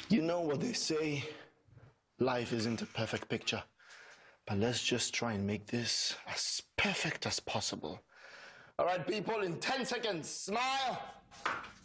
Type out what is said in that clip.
You know what they say, life isn't a perfect picture, but let's just try and make this as perfect as possible. All right, people, in 10 seconds, smile.